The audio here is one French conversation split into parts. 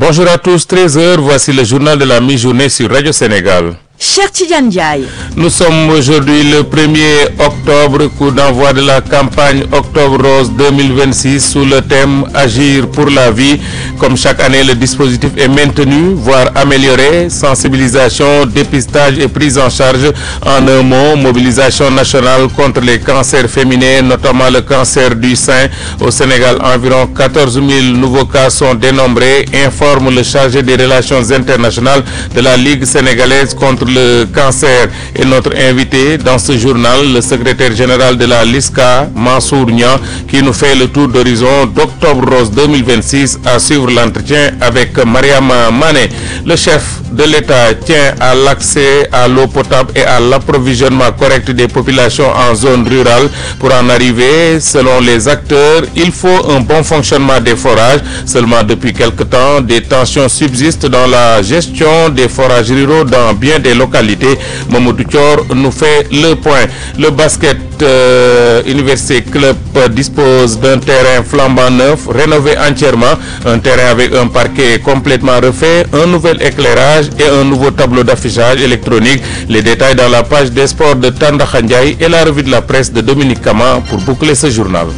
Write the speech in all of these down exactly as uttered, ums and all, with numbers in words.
Bonjour à tous, treize heures, voici le journal de la mi-journée sur Radio Sénégal. Cher Tidiane Ndiaye. Nous sommes aujourd'hui le premier octobre, coup d'envoi de la campagne Octobre Rose deux mille vingt-six sous le thème Agir pour la vie. Comme chaque année, le dispositif est maintenu, voire amélioré. Sensibilisation, dépistage et prise en charge. En un mot, mobilisation nationale contre les cancers féminins, notamment le cancer du sein. Au Sénégal, environ quatorze mille nouveaux cas sont dénombrés, informe le chargé des relations internationales de la Ligue sénégalaise contre le cancer. Et notre invité dans ce journal, le secrétaire général de la LISCA, Mansour Niang, qui nous fait le tour d'horizon d'Octobre Rose deux mille vingt-six, à suivre l'entretien avec Mariama Mané. Le chef de l'État tient à l'accès à l'eau potable et à l'approvisionnement correct des populations en zone rurale. Pour en arriver, selon les acteurs, il faut un bon fonctionnement des forages. Seulement depuis quelque temps, des tensions subsistent dans la gestion des forages ruraux dans bien des localités. Mamadou Thior nous fait le point. Le basket euh, Université Club dispose d'un terrain flambant neuf, rénové entièrement, un terrain avec un parquet complètement refait, un nouvel éclairage et un nouveau tableau d'affichage électronique. Les détails dans la page des sports de Tanda Khandiaï et la revue de la presse de Dominique Kama pour boucler ce journal.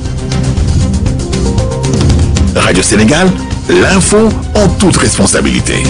Radio Sénégal, l'info en toute responsabilité.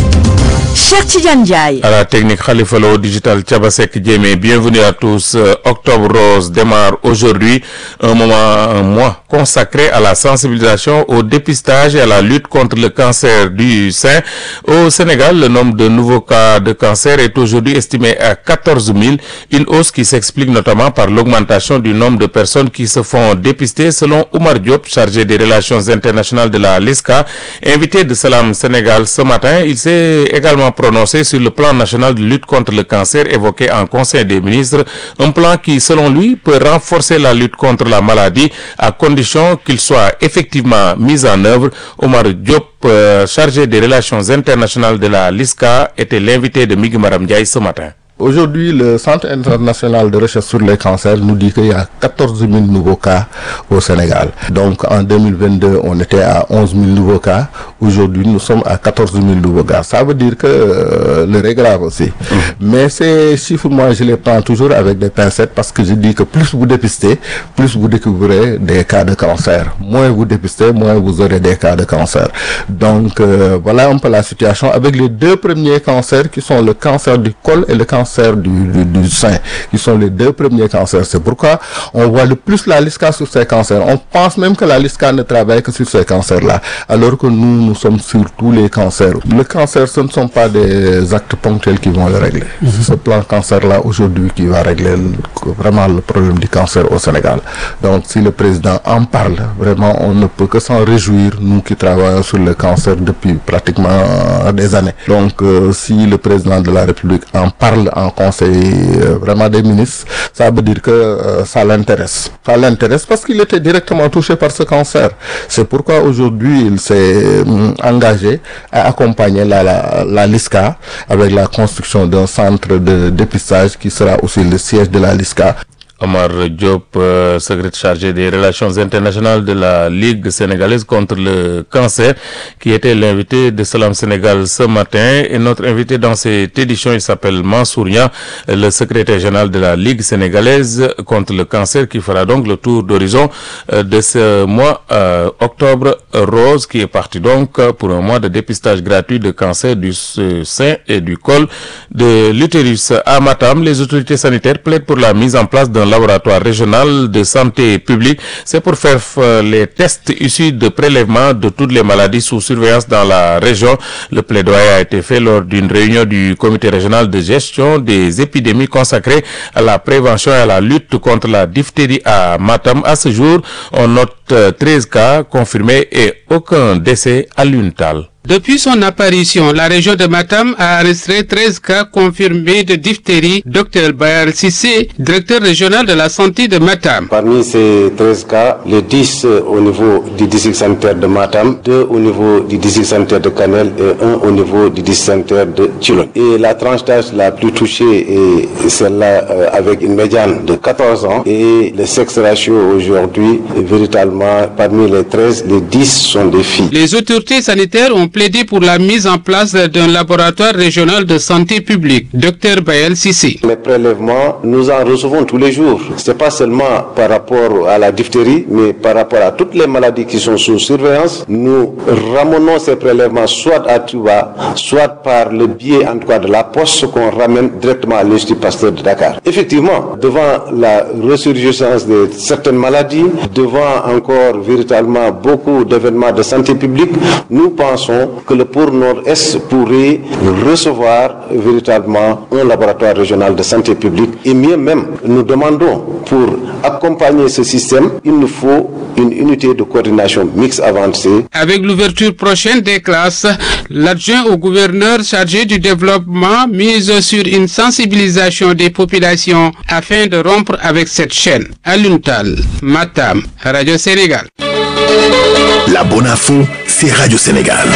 Cher Tidiane Ndiaye. À la technique Khalifa Lo, digital Tchabasek Djemé, bienvenue à tous. Euh, Octobre Rose démarre aujourd'hui, un moment, un mois consacré à la sensibilisation, au dépistage et à la lutte contre le cancer du sein. Au Sénégal, le nombre de nouveaux cas de cancer est aujourd'hui estimé à quatorze mille, une hausse qui s'explique notamment par l'augmentation du nombre de personnes qui se font dépister, selon Oumar Diop, chargé des relations internationales de la LISCA. Invité de Salam Sénégal ce matin, il s'est également prononcé sur le plan national de lutte contre le cancer évoqué en Conseil des ministres, un plan qui, selon lui, peut renforcer la lutte contre la maladie à condition qu'il soit effectivement mis en œuvre. Omar Diop, euh, chargé des relations internationales de la LISCA, était l'invité de Migui Maram Ndiaye ce matin. Aujourd'hui, le Centre international de recherche sur les cancers nous dit qu'il y a quatorze mille nouveaux cas au Sénégal. Donc, en deux mille vingt-deux, on était à onze mille nouveaux cas. Aujourd'hui, nous sommes à quatorze mille nouveaux cas. Ça veut dire que euh, l'heure est grave aussi. Mmh. Mais ces chiffres, moi, je les prends toujours avec des pincettes parce que je dis que plus vous dépistez, plus vous découvrez des cas de cancer. Moins vous dépistez, moins vous aurez des cas de cancer. Donc, euh, voilà un peu la situation avec les deux premiers cancers qui sont le cancer du col et le cancer Du, du, du sein, qui sont les deux premiers cancers. C'est pourquoi on voit le plus la LISCA sur ces cancers. On pense même que la LISCA ne travaille que sur ces cancers-là, alors que nous, nous sommes sur tous les cancers. Le cancer, ce ne sont pas des actes ponctuels qui vont le régler. Mm-hmm. C'est ce plan cancer-là aujourd'hui qui va régler le, vraiment le problème du cancer au Sénégal. Donc, si le président en parle, vraiment, on ne peut que s'en réjouir, nous qui travaillons sur le cancer depuis pratiquement des années. Donc, euh, si le président de la République en parle en conseil euh, vraiment des ministres, ça veut dire que euh, ça l'intéresse. Ça l'intéresse parce qu'il était directement touché par ce cancer. C'est pourquoi aujourd'hui il s'est euh, engagé à accompagner la, la, la LISCA avec la construction d'un centre de dépistage qui sera aussi le siège de la LISCA. Omar Diop, euh, secrétaire chargé des relations internationales de la Ligue sénégalaise contre le cancer, qui était l'invité de Salam Sénégal ce matin. Et notre invité dans cette édition, il s'appelle Mansour Niang, le secrétaire général de la Ligue sénégalaise contre le cancer, qui fera donc le tour d'horizon euh, de ce mois euh, Octobre Rose, qui est parti donc pour un mois de dépistage gratuit de cancer du sein et du col de l'utérus. À Matam, les autorités sanitaires plaident pour la mise en place d'un laboratoire régional de santé publique. C'est pour faire euh, les tests issus de prélèvements de toutes les maladies sous surveillance dans la région. Le plaidoyer a été fait lors d'une réunion du comité régional de gestion des épidémies consacrée à la prévention et à la lutte contre la diphtérie à Matam. À ce jour, on note euh, treize cas confirmés et aucun décès à l'Untal. Depuis son apparition, la région de Matam a enregistré treize cas confirmés de diphtérie. Docteur Bayar Sissé, directeur régional de la santé de Matam. Parmi ces treize cas, les dix au niveau du district sanitaire de Matam, deux au niveau du district sanitaire de Kanel et un au niveau du district sanitaire de Tchilon. Et la tranche d'âge la plus touchée est celle-là euh, avec une médiane de quatorze ans. Et le sexe ratio aujourd'hui, véritablement, parmi les treize, les dix sont des filles. Les autorités sanitaires ont plaidé pour la mise en place d'un laboratoire régional de santé publique. Docteur Bayel Cissé. Les prélèvements, nous en recevons tous les jours. C'est pas seulement par rapport à la diphtérie, mais par rapport à toutes les maladies qui sont sous surveillance. Nous ramenons ces prélèvements soit à Touba, soit par le biais en tout cas de la poste qu'on ramène directement à l'Institut Pasteur de Dakar. Effectivement, devant la ressurgence de certaines maladies, devant encore véritablement beaucoup d'événements de santé publique, nous pensons que le pôle nord-est pourrait recevoir véritablement un laboratoire régional de santé publique. Et mieux même, nous demandons pour accompagner ce système, il nous faut une unité de coordination mixte avancée. Avec l'ouverture prochaine des classes, l'adjoint au gouverneur chargé du développement mise sur une sensibilisation des populations afin de rompre avec cette chaîne. Aluntal, Matam, Radio Sénégal. La bonne info, c'est Radio Sénégal.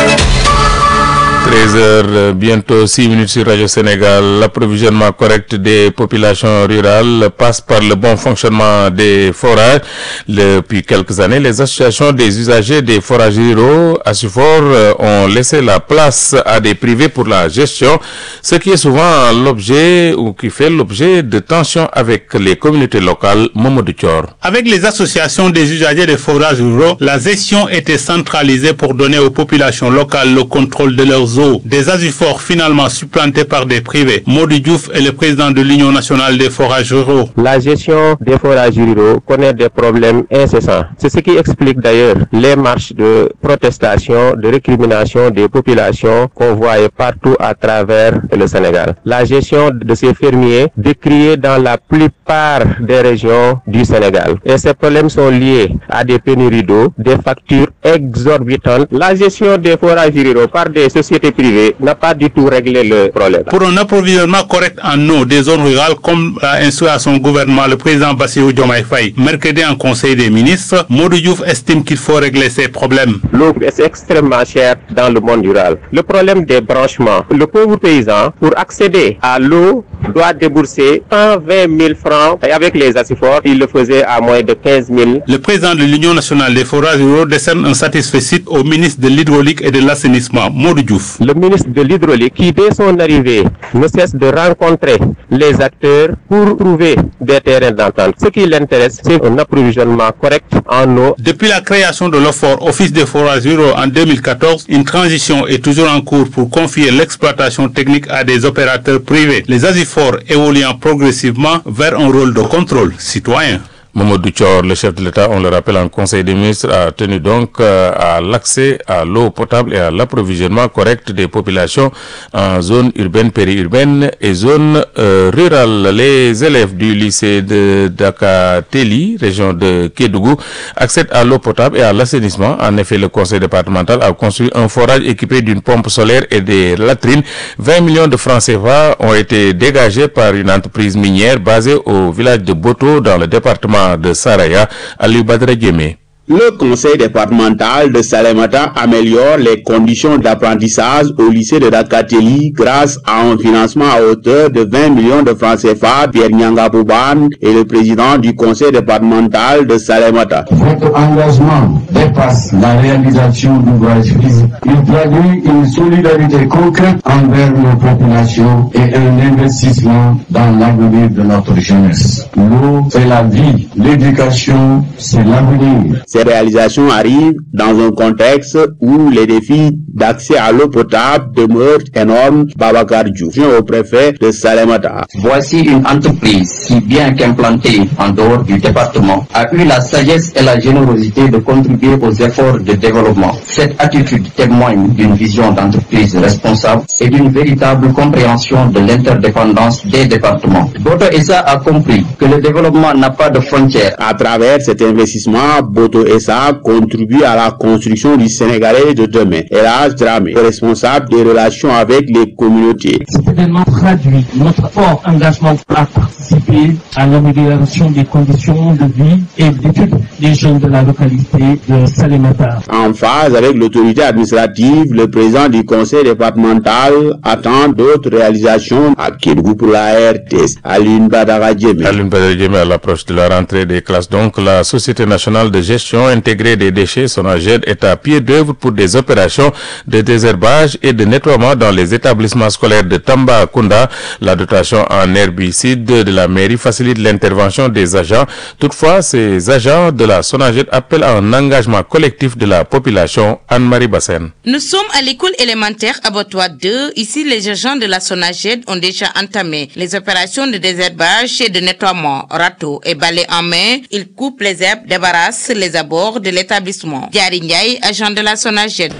treize heures, bientôt six minutes sur Radio Sénégal. L'approvisionnement correct des populations rurales passe par le bon fonctionnement des forages. Depuis quelques années, les associations des usagers des forages ruraux à Sufor ont laissé la place à des privés pour la gestion, ce qui est souvent l'objet ou qui fait l'objet de tensions avec les communautés locales. Mamadou Thior. Avec les associations des usagers des forages ruraux, la gestion était centralisée pour donner aux populations locales le contrôle de leurs eaux. Des Asifor finalement supplantés par des privés. Mody Diouf est le président de l'Union nationale des forages ruraux. La gestion des forages ruraux connaît des problèmes incessants. C'est ce qui explique d'ailleurs les marches de protestation, de récrimination des populations qu'on voit partout à travers le Sénégal. La gestion de ces fermiers décriée dans la plupart des régions du Sénégal. Et ces problèmes sont liés à des pénuries d'eau, des factures exorbitantes. La gestion des forages ruraux par des sociétés privées n'a pas du tout réglé le problème. Pour un approvisionnement correct en eau des zones rurales, comme l'a instruit à son gouvernement le président Bassirou Diomaye Faye, mercredi en Conseil des ministres, Mody Diouf estime qu'il faut régler ces problèmes. L'eau est extrêmement chère dans le monde rural. Le problème des branchements. Le pauvre paysan, pour accéder à l'eau, doit débourser cent vingt mille francs et avec les Asifor, il le faisait à moins de quinze mille. Le président de l'Union nationale des forages ruraux décerne un satisfecit au ministre de l'Hydraulique et de l'Assainissement, Mody Diouf. Le ministre de l'Hydraulique, qui dès son arrivée ne cesse de rencontrer les acteurs pour trouver des terrains d'entente. Ce qui l'intéresse, c'est un approvisionnement correct en eau. Depuis la création de l'OFOR, Office des forages ruraux en deux mille quatorze, une transition est toujours en cours pour confier l'exploitation technique à des opérateurs privés. Les Asifor évoluant progressivement vers un rôle de contrôle citoyen. Mamadou Thior, le chef de l'État, on le rappelle en Conseil des ministres, a tenu donc euh, à l'accès à l'eau potable et à l'approvisionnement correct des populations en zone urbaine, périurbaine et zone euh, rurale. Les élèves du lycée de Dakateli, région de Kédougou, accèdent à l'eau potable et à l'assainissement. En effet, le conseil départemental a construit un forage équipé d'une pompe solaire et des latrines. vingt millions de francs C F A ont été dégagés par une entreprise minière basée au village de Boto dans le département de Saraya. Aliou Badra Djemé. Le conseil départemental de Salémata améliore les conditions d'apprentissage au lycée de Dakateli grâce à un financement à hauteur de vingt millions de francs C F A. Pierre Nyanga Bouban est le président du conseil départemental de Salémata. Votre engagement dépasse la réalisation d'ouvrages physiques. Il traduit une solidarité concrète envers nos populations et un investissement dans l'avenir de notre jeunesse. L'eau, c'est la vie. L'éducation, c'est l'avenir. Ces réalisations arrivent dans un contexte où les défis d'accès à l'eau potable demeurent énormes. Babacar Diouf, au préfet de Salémata. Voici une entreprise qui, bien qu'implantée en dehors du département, a eu la sagesse et la générosité de contribuer aux efforts de développement. Cette attitude témoigne d'une vision d'entreprise responsable et d'une véritable compréhension de l'interdépendance des départements. Boto Essa a compris que le développement n'a pas de frontières. À travers cet investissement, Boto Essa contribue à la construction du Sénégalais de demain. Elhadj Dramé, responsable des relations avec les communautés. Cet événement traduit notre fort engagement à participer à l'amélioration des conditions de vie et d'études des jeunes de la localité de Salémata. En phase avec l'autorité administrative, le président du conseil départemental attend d'autres réalisations à Kédougou pour la R T S. Alioune Badara Djemé. Alioune Badara Djemé, à l'approche de la rentrée des classes, donc la Société nationale de gestion gestion intégrée des déchets, SONAGED, est à pied d'œuvre pour des opérations de désherbage et de nettoiement dans les établissements scolaires de Tambacounda. La dotation en herbicide de la mairie facilite l'intervention des agents. Toutefois, ces agents de la SONAGED appellent à un engagement collectif de la population. Anne-Marie Bassène. Nous sommes à l'école élémentaire Abattoir deux. Ici, les agents de la SONAGED ont déjà entamé les opérations de désherbage et de nettoiement. Râteau et balai en main, ils coupent les herbes, débarrassent les abords de l'établissement. Diary Ndiaye, agent de la SONAGED.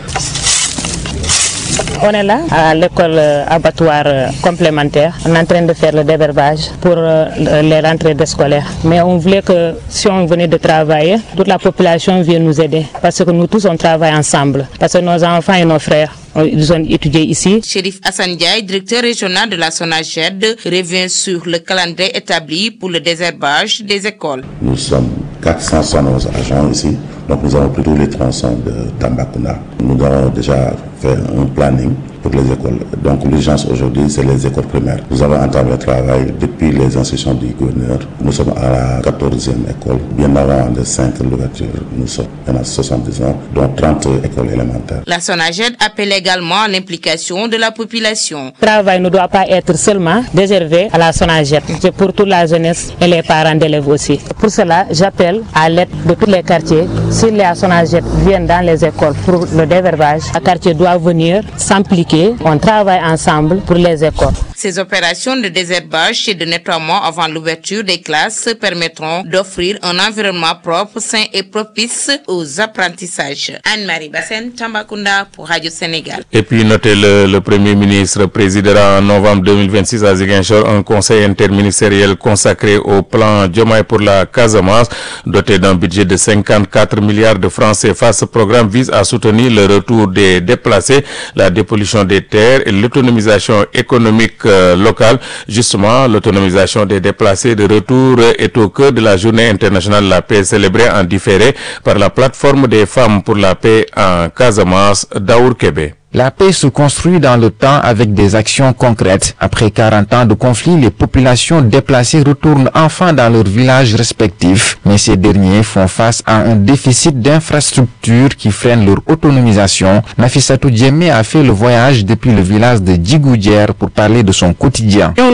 On est là à l'école euh, abattoir euh, complémentaire. On est en train de faire le déverbage pour euh, les rentrées des scolaires. Mais on voulait que si on venait de travailler, toute la population vienne nous aider. Parce que nous tous, on travaille ensemble. Parce que nos enfants et nos frères, ils ont étudié ici. Chérif Hassan Ndiaye, directeur régional de la SONAGED, revient sur le calendrier établi pour le désherbage des écoles. Nous sommes quatre cent soixante-onze agents ici. Donc nous avons pris tous les tronçons de Tambacounda. Nous avons déjà fait un planning pour les écoles. Donc l'urgence aujourd'hui, c'est les écoles primaires. Nous avons entamé le travail depuis les instructions du gouverneur. Nous sommes à la quatorzième école. Bien avant les cinq l'ouverture, nous sommes à soixante-dix ans, dont trente écoles élémentaires. La SONAGED appelle également l'implication de la population. Le travail ne doit pas être seulement réservé à la SONAGED. C'est pour toute la jeunesse et les parents d'élèves aussi. Pour cela, j'appelle à l'aide de tous les quartiers. Si les SONAGED viennent dans les écoles pour le déverbage, le quartier doit venir s'impliquer. On travaille ensemble pour les écoles. Ces opérations de désherbage et de nettoiement avant l'ouverture des classes permettront d'offrir un environnement propre, sain et propice aux apprentissages. Anne-Marie Bassène, Tambacounda pour Radio Sénégal. Et puis notez le, le Premier ministre présidera en novembre deux mille vingt-six à Ziguinchor un conseil interministériel consacré au plan Diomaye pour la Casamance. Doté d'un budget de cinquante-quatre milliards de francs C F A, ce programme vise à soutenir le retour des déplacés, la dépollution des terres et l'autonomisation économique euh, locale. Justement, l'autonomisation des déplacés de retour est au cœur de la journée internationale de la paix célébrée en différé par la plateforme des femmes pour la paix en Casamance, Daour Kébé. La paix se construit dans le temps avec des actions concrètes. Après quarante ans de conflit, les populations déplacées retournent enfin dans leurs villages respectifs. Mais ces derniers font face à un déficit d'infrastructures qui freine leur autonomisation. Nafissatou Diémé a fait le voyage depuis le village de Djigoudjer pour parler de son quotidien. Quand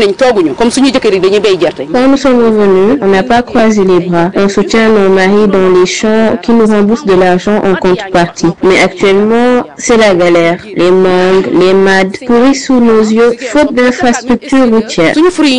nous sommes revenus, on n'a pas croisé les bras. On soutient nos maris dans les champs qui nous remboursent de l'argent en contrepartie. Mais actuellement, c'est la galère. Les mangues, les mades pourrissent sous nos yeux, faute d'infrastructures routières.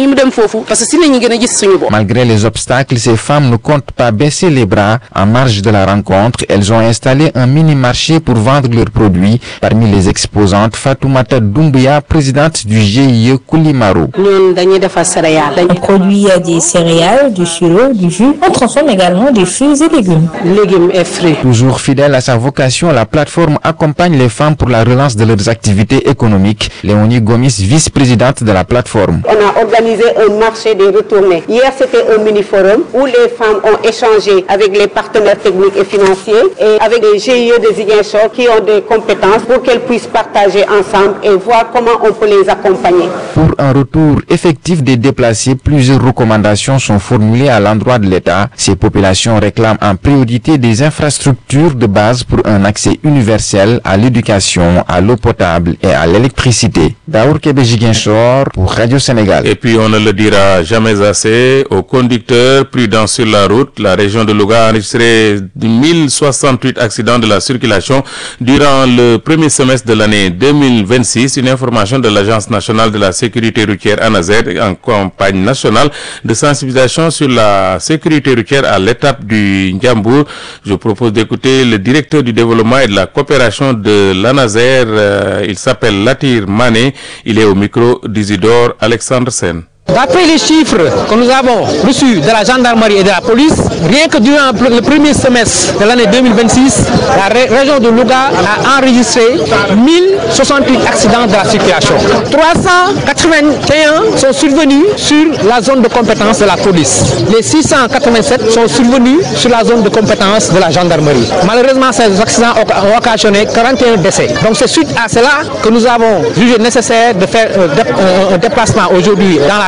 Malgré les obstacles, ces femmes ne comptent pas baisser les bras. En marge de la rencontre, elles ont installé un mini-marché pour vendre leurs produits. Parmi les exposantes, Fatoumata Doumbouya, présidente du G I E Koulimarou. On produit des céréales, du sirop, du jus. On transforme également des fruits et légumes. Légumes et fruits. Toujours fidèle à sa vocation, la plateforme accompagne les femmes pour la relance de leurs activités économiques. Léonie Gomis, vice-présidente de la plateforme. On a organisé un marché des retournées. Hier, c'était un mini-forum où les femmes ont échangé avec les partenaires techniques et financiers et avec les G I E de Ziguinchor qui ont des compétences pour qu'elles puissent partager ensemble et voir comment on peut les accompagner. Pour un retour effectif des déplacés, plusieurs recommandations sont formulées à l'endroit de l'État. Ces populations réclament en priorité des infrastructures de base pour un accès universel à l'éducation, à l'eau potable et à l'électricité. Daour Kébé Ziguinchor pour Radio Sénégal. Et puis on ne le dira jamais assez, aux conducteurs prudents sur la route, la région de Louga a enregistré mille soixante-huit accidents de la circulation durant le premier semestre de l'année deux mille vingt-six. Une information de l'Agence nationale de la sécurité routière ANASER en campagne nationale de sensibilisation sur la sécurité routière à l'étape du Ndiambour. Je propose d'écouter le directeur du développement et de la coopération de l'ANASER. Euh, il s'appelle Latir Mané. Il est au micro d'Isidore Alexandre Sen. D'après les chiffres que nous avons reçus de la gendarmerie et de la police, rien que durant le premier semestre de l'année deux mille vingt-six, la ré région de Louga a enregistré mille soixante-huit accidents de la circulation. trois cent quatre-vingt-un sont survenus sur la zone de compétence de la police. Les six cent quatre-vingt-sept sont survenus sur la zone de compétence de la gendarmerie. Malheureusement, ces accidents ont occasionné quarante et un décès. Donc c'est suite à cela que nous avons jugé nécessaire de faire un déplacement aujourd'hui dans la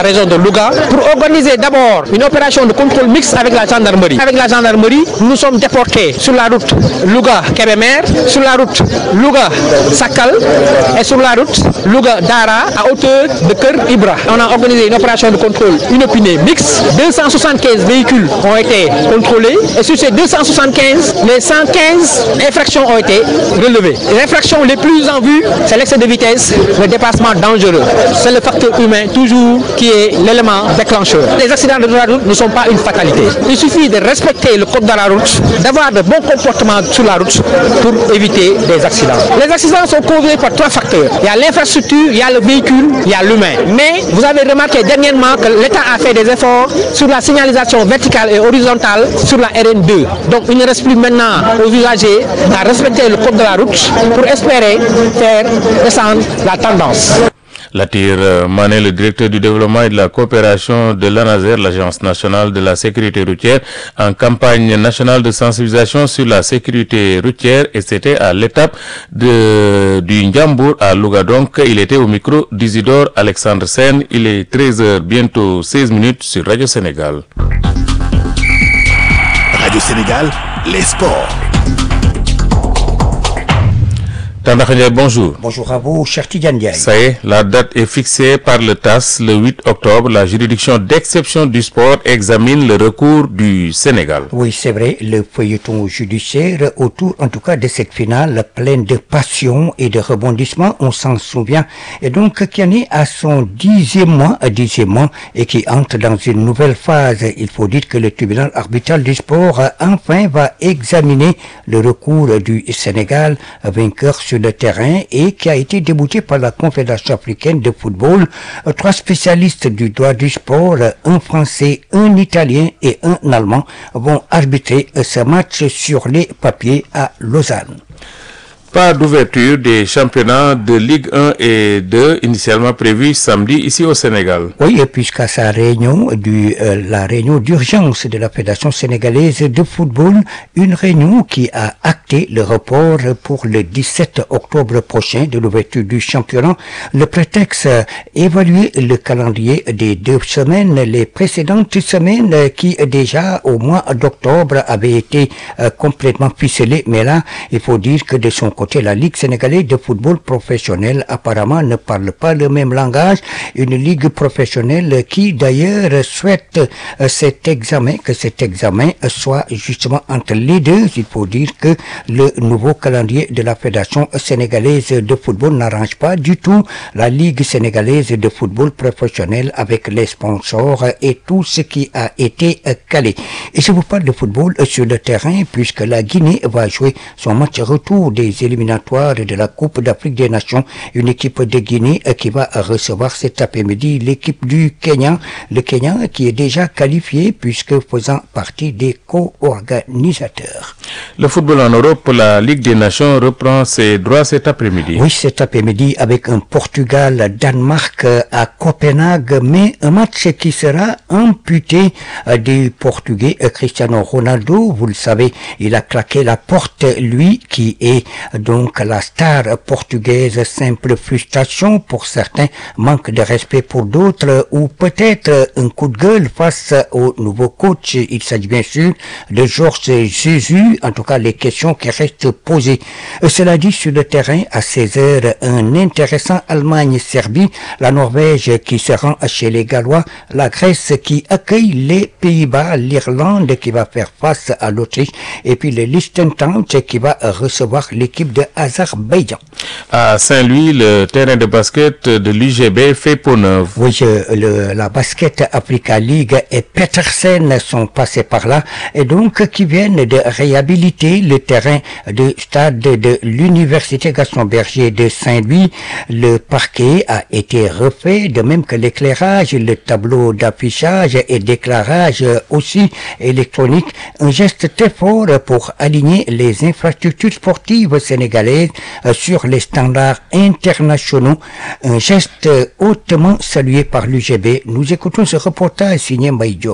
région de Louga pour organiser d'abord une opération de contrôle mixte avec la gendarmerie. Avec la gendarmerie, nous sommes déportés sur la route Louga-Kébémer, sur la route Louga-Sakal et sur la route Louga-Dara à hauteur de Keur Ibra. On a organisé une opération de contrôle inopinée mixte. deux cent soixante-quinze véhicules ont été contrôlés et sur ces deux cent soixante-quinze, les cent quinze infractions ont été relevées. Les infractions les plus en vue, c'est l'excès de vitesse, le dépassement dangereux. C'est le facteur humain toujours qui est l'élément déclencheur. Les accidents de la route ne sont pas une fatalité. Il suffit de respecter le code de la route, d'avoir de bons comportements sur la route pour éviter des accidents. Les accidents sont causés par trois facteurs. Il y a l'infrastructure, il y a le véhicule, il y a l'humain. Mais vous avez remarqué dernièrement que l'État a fait des efforts sur la signalisation verticale et horizontale sur la R N deux. Donc il ne reste plus maintenant aux usagers à respecter le code de la route pour espérer faire descendre la tendance. Latir Mané, le directeur du développement et de la coopération de l'ANASER, l'Agence nationale de la sécurité routière, en campagne nationale de sensibilisation sur la sécurité routière, et c'était à l'étape de, du Ndiambour à Louga. Donc, il était au micro d'Isidore Alexandre Sen. Il est treize heures, bientôt seize minutes sur Radio Sénégal. Radio Sénégal, les sports. Tandakha, bonjour. Bonjour à vous, cher Tidjane Ndiaye. Ça y est, la date est fixée par le T A S. Le huit octobre, la juridiction d'exception du sport examine le recours du Sénégal. Oui, c'est vrai, le feuilleton judiciaire autour, en tout cas, de cette finale pleine de passion et de rebondissements, on s'en souvient, et donc qui en est à son dixième mois, dixième mois, et qui entre dans une nouvelle phase. Il faut dire que le tribunal arbitral du sport, enfin, va examiner le recours du Sénégal, vainqueur sur le terrain et qui a été débouté par la Confédération africaine de football. Trois spécialistes du droit du sport, un Français, un Italien et un Allemand, vont arbitrer ce match sur les papiers à Lausanne. Pas d'ouverture des championnats de Ligue un et deux initialement prévus samedi ici au Sénégal. Oui, puisqu'à sa réunion, du, euh, la réunion d'urgence de la Fédération sénégalaise de football, une réunion qui a acté le report pour le dix-sept octobre prochain de l'ouverture du championnat. Le prétexte, euh, évaluer le calendrier des deux semaines, les précédentes semaines euh, qui déjà au mois d'octobre avaient été euh, complètement ficelées. Mais là, il faut dire que de son côté, la Ligue sénégalaise de football professionnel apparemment ne parle pas le même langage. Une ligue professionnelle qui d'ailleurs souhaite euh, cet examen, que cet examen euh, soit justement entre les deux. Il faut dire que le nouveau calendrier de la Fédération sénégalaise de football n'arrange pas du tout la Ligue sénégalaise de football professionnel avec les sponsors et tout ce qui a été euh, calé. Et je vous parle de football euh, sur le terrain puisque la Guinée va jouer son match retour des éliminatoires de la Coupe d'Afrique des Nations, une équipe de Guinée qui va recevoir cet après-midi l'équipe du Kenya, le Kenya qui est déjà qualifié puisque faisant partie des co-organisateurs. Le football en Europe, la Ligue des Nations reprend ses droits cet après-midi. Oui, cet après-midi avec un Portugal-Danemark à Copenhague, mais un match qui sera amputé des Portugais. Cristiano Ronaldo, vous le savez, il a claqué la porte, lui qui est donc la star portugaise. Simple frustration pour certains, manque de respect pour d'autres ou peut-être un coup de gueule face au nouveau coach. Il s'agit bien sûr de Jorge Jesus, en tout cas les questions qui restent posées. Cela dit, sur le terrain à seize heures, un intéressant Allemagne-Serbie, la Norvège qui se rend chez les Gallois, la Grèce qui accueille les Pays-Bas, l'Irlande qui va faire face à l'Autriche et puis le Liechtenstein qui va recevoir l'équipe de Azerbaïdjan. À Saint-Louis, le terrain de basket de l'U G B fait peau neuve. Oui, le, la Basket Africa League et Petersen sont passés par là et donc qui viennent de réhabiliter le terrain du stade de l'Université Gaston Berger de Saint-Louis. Le parquet a été refait, de même que l'éclairage, le tableau d'affichage et d'éclairage aussi électronique. Un geste très fort pour aligner les infrastructures sportives sénégalaises sur les standards internationaux. Un geste hautement salué par l'U G B. Nous écoutons ce reportage signé Mbaye Diop.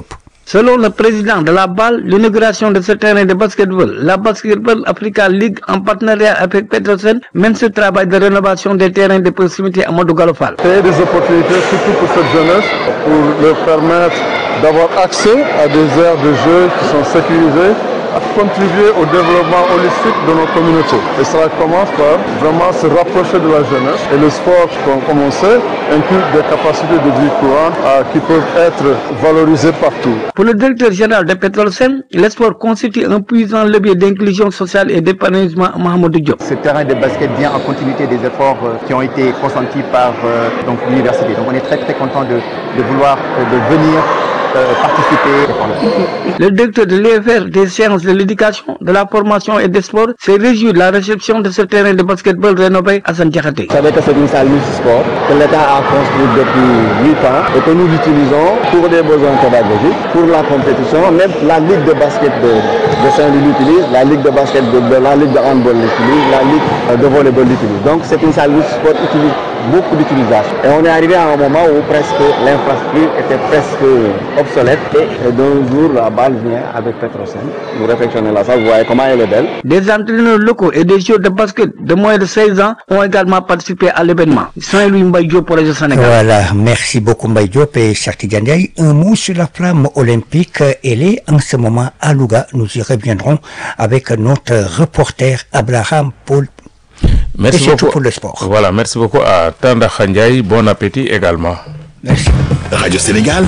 Selon le président de la B A L, l'inauguration de ce terrain de basketball, la Basketball Africa League en partenariat avec Petrosen mène ce travail de rénovation des terrains de proximité à Modou Gallo Fall. Créer des opportunités surtout pour cette jeunesse, pour leur permettre d'avoir accès à des aires de jeu qui sont sécurisées, à contribuer au développement holistique de nos communautés. Et cela commence par vraiment se rapprocher de la jeunesse. Et le sport, comme on sait, inclut des capacités de vie courante euh, qui peuvent être valorisées partout. Pour le directeur général de Petrosen, le sport constitue un puissant levier d'inclusion sociale et d'épanouissement à Mahamadou Diop. Ce terrain de basket vient en continuité des efforts euh, qui ont été consentis par euh, donc, l'université. Donc on est très très content de, de vouloir, euh, de venir Euh, participer. Le directeur de l'E F R des sciences de l'éducation, de la formation et des sports s'est réjoui de la réception de ce terrain de basketball rénové à Santiakhate. Vous savez que c'est une salle multisport que l'État a construite depuis huit ans et que nous utilisons pour des besoins pédagogiques, pour la compétition. Même la Ligue de basket de, de Saint-Louis l'utilise, la Ligue de basket de, de la Ligue de handball l'utilise, la Ligue de volleyball l'utilise. Donc c'est une salle multisport qui utilise beaucoup d'utilisation. Et on est arrivé à un moment où presque l'infrastructure était presque obsolète. Et d'un jour, la balle vient avec Petrosen. Nous réfectionnons la salle, vous voyez comment elle est belle. Des entraîneurs locaux et des joueurs de basket de moins de seize ans ont également participé à l'événement. Saint-Louis Mbaye Diop pour le Sénégal. Voilà, merci beaucoup Mbaye Diop et Cheikh Tidiane Ndiaye. Un mot sur la flamme olympique. Elle est en ce moment à Louga. Nous y reviendrons avec notre reporter Abraham Paul. Merci beaucoup pour le sport. Voilà, merci beaucoup à Tanda Khandiaï. Bon appétit également. Merci. Radio Sénégal.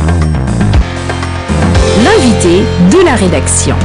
L'invité de la rédaction.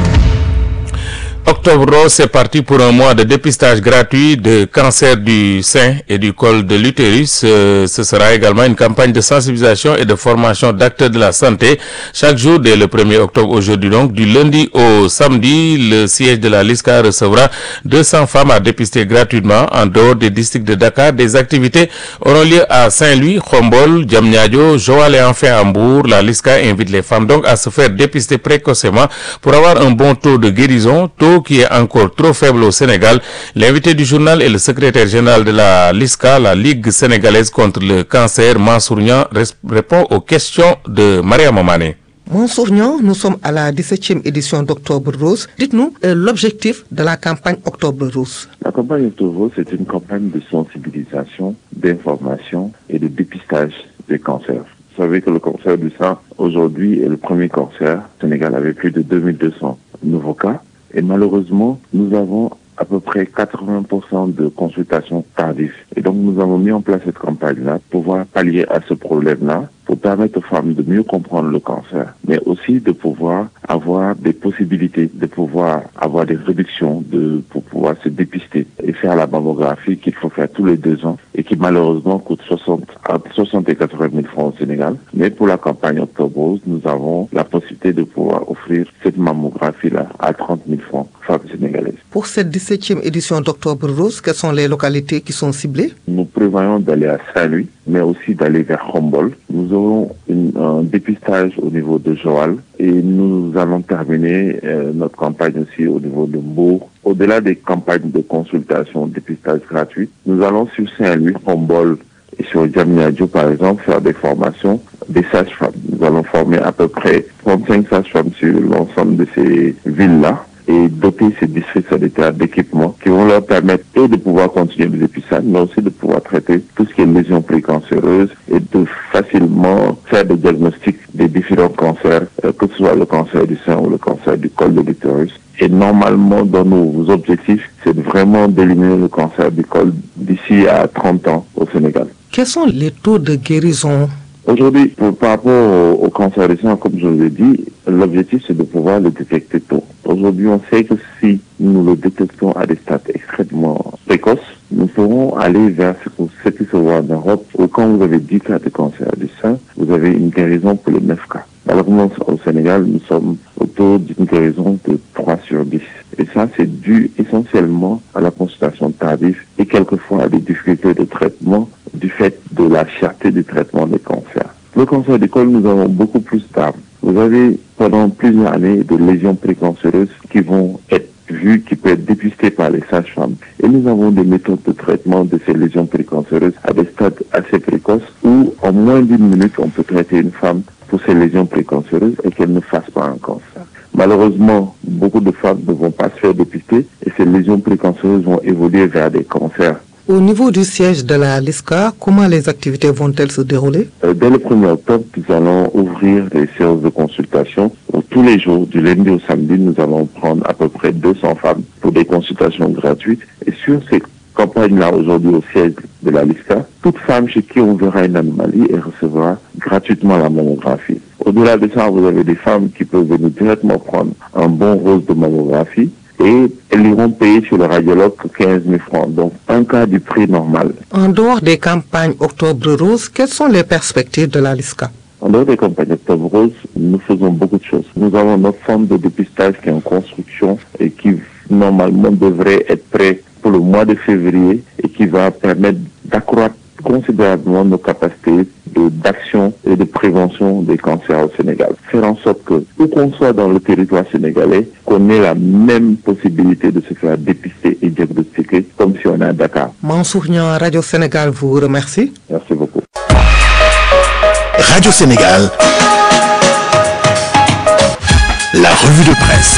Octobre Rose, c'est parti pour un mois de dépistage gratuit de cancer du sein et du col de l'utérus. Euh, ce sera également une campagne de sensibilisation et de formation d'acteurs de la santé. Chaque jour, dès le premier octobre aujourd'hui donc, du lundi au samedi, le siège de la LISCA recevra deux cents femmes à dépister gratuitement en dehors des districts de Dakar. Des activités auront lieu à Saint-Louis, Khombol, Diamniadio, Joal et enfin à Mbour. La LISCA invite les femmes donc à se faire dépister précocement pour avoir un bon taux de guérison, taux qui est encore trop faible au Sénégal. L'invité du journal est le secrétaire général de la LISCA, la Ligue sénégalaise contre le cancer. Mansour Niang répond aux questions de Maria Momane. Mansour Niang, nous sommes à la dix-septième édition d'Octobre Rose. Dites-nous euh, l'objectif de la campagne Octobre Rose. La campagne Octobre Rose, c'est une campagne de sensibilisation, d'information et de dépistage des cancers. Vous savez que le cancer du sein, aujourd'hui, est le premier cancer au Sénégal avec plus de deux mille deux cents nouveaux cas. Et malheureusement, nous avons à peu près quatre-vingts pour cent de consultations tardives. Et donc, nous avons mis en place cette campagne-là pour pouvoir pallier à ce problème-là, pour permettre aux femmes de mieux comprendre le cancer, mais aussi de pouvoir avoir des possibilités, de pouvoir avoir des réductions, de, pour pouvoir se dépister et faire la mammographie qu'il faut faire tous les deux ans et qui malheureusement coûte soixante, entre soixante et quatre-vingt mille francs au Sénégal. Mais pour la campagne Octobre Rose, nous avons la possibilité de pouvoir offrir cette mammographie-là à trente mille francs femmes sénégalaises. Pour cette dix-septième édition d'Octobre Rose, quelles sont les localités qui sont ciblées? Nous prévoyons d'aller à Saint-Louis, mais aussi d'aller vers Khombol. Nous aurons une, un dépistage au niveau de Joal et nous allons terminer euh, notre campagne aussi au niveau de Mbour. Au-delà des campagnes de consultation, dépistage gratuit, nous allons sur Saint-Louis, Khombol et sur Diamniadio par exemple faire des formations des sages-femmes. Nous allons former à peu près trente-cinq sages-femmes sur l'ensemble de ces villes-là et doter ces districts sanitaires d'équipements qui vont leur permettre et de pouvoir continuer le dépistage, mais aussi de pouvoir traiter tout ce qui est lésions précancéreuses et de facilement faire des diagnostics des différents cancers, euh, que ce soit le cancer du sein ou le cancer du col de l'utérus. Et normalement, dans nos objectifs, c'est vraiment d'éliminer le cancer du col d'ici à trente ans au Sénégal. Quels sont les taux de guérison? Aujourd'hui, par rapport au, au cancer du sein, comme je vous ai dit, l'objectif c'est de pouvoir le détecter tôt. Aujourd'hui, on sait que si nous le détectons à des stades extrêmement précoces, nous pourrons aller vers ce, ce qui se voit en Europe, où quand vous avez dix cas de cancer du sein, vous avez une guérison pour les neuf cas. Malheureusement, au Sénégal, nous sommes autour d'une guérison de trois sur dix. Et ça, c'est dû essentiellement à la consultation tardive et quelquefois à des difficultés de traitement du fait de la cherté du traitement des cancers. Le cancer du col, nous avons beaucoup plus d'armes. Vous avez pendant plusieurs années de lésions précancéreuses qui vont être vues, qui peuvent être dépistées par les sages-femmes. Et nous avons des méthodes de traitement de ces lésions précancéreuses à des stades assez précoces où on en moins d'une minute, on peut traiter une femme pour ses lésions précancéreuses et qu'elle ne fasse pas un cancer. Malheureusement, beaucoup de femmes ne vont pas se faire dépister et ces lésions précancéreuses vont évoluer vers des cancers. Au niveau du siège de la LISCA, comment les activités vont-elles se dérouler? euh, Dès le premier octobre, nous allons ouvrir des séances de consultation. Donc, tous les jours, du lundi au samedi, nous allons prendre à peu près deux cents femmes pour des consultations gratuites. Et sur ces campagnes-là, aujourd'hui au siège de la LISCA, toute femme chez qui on verra une anomalie, elle recevra gratuitement la mammographie. Au-delà de ça, vous avez des femmes qui peuvent venir directement prendre un bon rose de mammographie et elles iront payer sur le radiologue quinze mille francs, donc un quart du prix normal. En dehors des campagnes Octobre Rose, quelles sont les perspectives de la LISCA? En dehors des campagnes Octobre Rose, nous faisons beaucoup de choses. Nous avons notre centre de dépistage qui est en construction et qui normalement devrait être prêt pour le mois de février et qui va permettre d'accroître considérablement nos capacités de, d'action et de prévention des cancers au Sénégal. Faire en sorte que, où qu'on soit dans le territoire sénégalais, qu'on ait la même possibilité de se faire dépister et diagnostiquer comme si on est à Dakar. Mansour Niang, Radio Sénégal vous remercie. Merci beaucoup. Radio Sénégal, la revue de presse.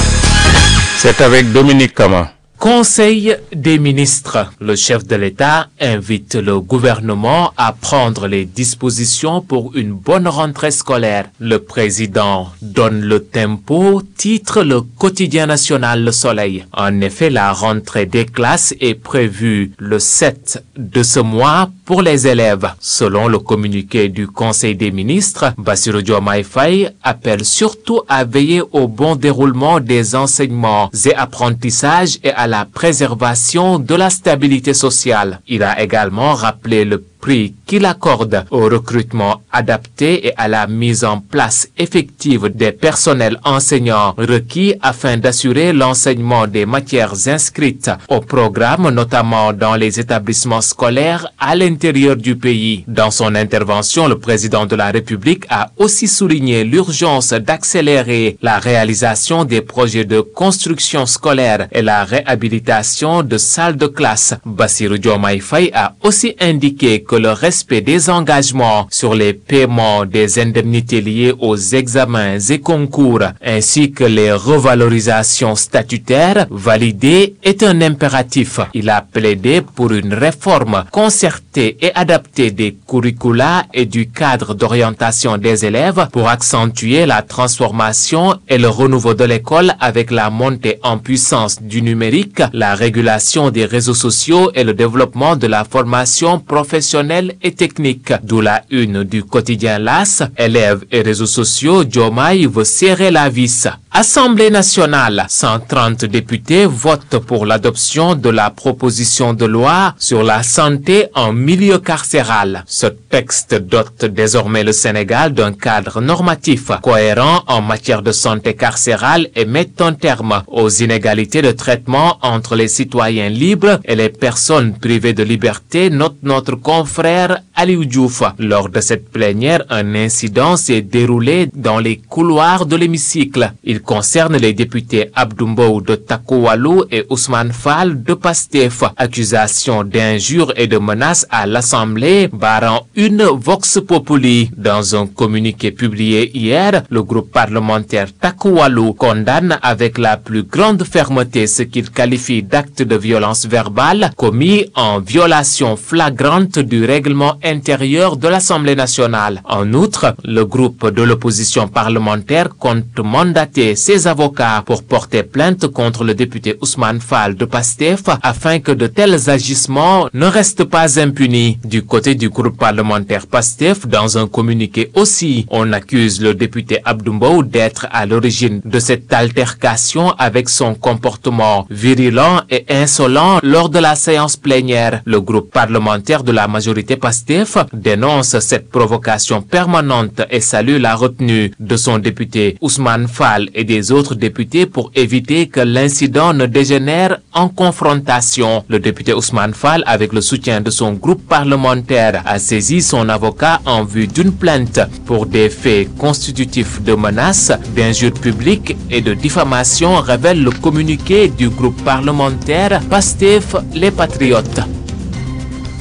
C'est avec Dominique Kama. Conseil des ministres. Le chef de l'État invite le gouvernement à prendre les dispositions pour une bonne rentrée scolaire. Le président donne le tempo, titre le quotidien national Le Soleil. En effet, la rentrée des classes est prévue le sept de ce mois pour les élèves. Selon le communiqué du Conseil des ministres, Bassirou Diomaye Faye appelle surtout à veiller au bon déroulement des enseignements et apprentissages et à la préservation de la stabilité sociale. Il a également rappelé le prix qu'il accorde au recrutement adapté et à la mise en place effective des personnels enseignants requis afin d'assurer l'enseignement des matières inscrites au programme, notamment dans les établissements scolaires à l'intérieur du pays. Dans son intervention, le président de la République a aussi souligné l'urgence d'accélérer la réalisation des projets de construction scolaire et la réhabilitation de salles de classe. Bassirou Diomaye Faye a aussi indiqué que le respect des engagements sur les paiements des indemnités liées aux examens et concours ainsi que les revalorisations statutaires validées est un impératif. Il a plaidé pour une réforme concertée et adaptée des curricula et du cadre d'orientation des élèves pour accentuer la transformation et le renouveau de l'école avec la montée en puissance du numérique, la régulation des réseaux sociaux et le développement de la formation professionnelle et technique. D'où la une du quotidien L A S, élèves et réseaux sociaux, Diomaye veut serrer la vis. Assemblée nationale, cent trente députés votent pour l'adoption de la proposition de loi sur la santé en milieu carcéral. Ce texte dote désormais le Sénégal d'un cadre normatif cohérent en matière de santé carcérale et met un terme aux inégalités de traitement entre les citoyens libres et les personnes privées de liberté, note notre confrère Aliou Diouf. Lors de cette plénière, un incident s'est déroulé dans les couloirs de l'hémicycle. Il concerne les députés Abdou Mbow de Takowalou et Ousmane Fall de Pastef. Accusation d'injures et de menaces à l'Assemblée, barrant une Vox Populi. Dans un communiqué publié hier, le groupe parlementaire Takowalou condamne avec la plus grande fermeté ce qu'il qualifie d'acte de violence verbale commis en violation flagrante du règlement intérieur de l'Assemblée nationale. En outre, le groupe de l'opposition parlementaire compte mandater ses avocats pour porter plainte contre le député Ousmane Fall de Pastef afin que de tels agissements ne restent pas impunis. Du côté du groupe parlementaire Pastef, dans un communiqué aussi, on accuse le député Abdou Mbow d'être à l'origine de cette altercation avec son comportement virulent et insolent lors de la séance plénière. Le groupe parlementaire de la majorité Pastef dénonce cette provocation permanente et salue la retenue de son député Ousmane Fall et des autres députés pour éviter que l'incident ne dégénère en confrontation. Le député Ousmane Fall, avec le soutien de son groupe parlementaire, a saisi son avocat en vue d'une plainte pour des faits constitutifs de menaces, d'injures publiques et de diffamation, révèle le communiqué du groupe parlementaire Pastef Les Patriotes.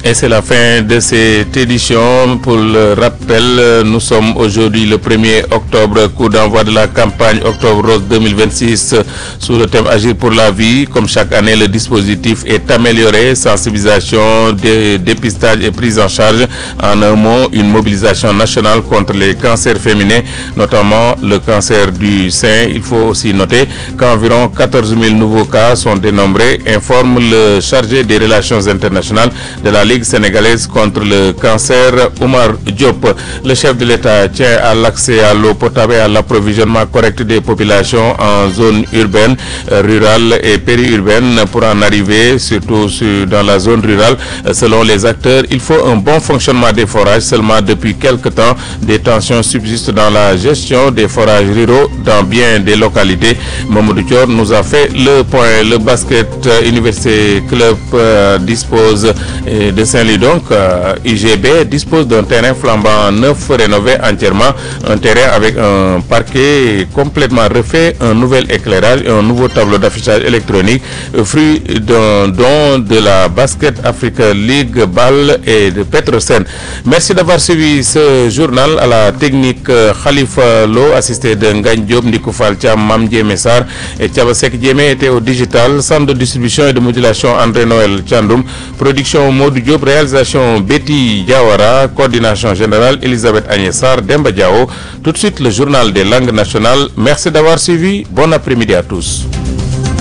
Et c'est la fin de cette édition. Pour le rappel, nous sommes aujourd'hui le premier octobre, coup d'envoi de la campagne Octobre Rose deux mille vingt-six sous le thème Agir pour la vie. Comme chaque année, le dispositif est amélioré, sensibilisation, dé- dépistage et prise en charge. En un mot, une mobilisation nationale contre les cancers féminins, notamment le cancer du sein. Il faut aussi noter qu'environ quatorze mille nouveaux cas sont dénombrés, informe le chargé des relations internationales de la Ligue sénégalaise contre le cancer, Oumar Diop. Le chef de l'État tient à l'accès à l'eau potable et à l'approvisionnement correct des populations en zone urbaine, rurale et périurbaine. Pour en arriver, surtout sur, dans la zone rurale, selon les acteurs, il faut un bon fonctionnement des forages. Seulement depuis quelque temps, des tensions subsistent dans la gestion des forages ruraux dans bien des localités. Mamadou Thior nous a fait le point. Le basket euh, Université Club euh, dispose euh, de Saint-Louis donc. Euh, U G B dispose d'un terrain flambant neuf rénové entièrement. Un terrain avec un parquet complètement refait, un nouvel éclairage et un nouveau tableau d'affichage électronique, euh, fruit d'un don de la Basket Africa League Ball et de Petrosen. Merci d'avoir suivi ce journal. À la technique, euh, Khalifa Lo, assisté de Ngagne Diop, Ndikou Fall Thiam, Mam Diémé Sarr et Thiabasek Diémé était au digital. Centre de distribution et de modulation André Noël Thiandoum. Production Modou Diop. Réalisation Betty Diawara. Coordination générale Elisabeth Agnès Sarr, Demba Diao. Tout de suite le journal des langues nationales. Merci d'avoir suivi. Bon après-midi à tous.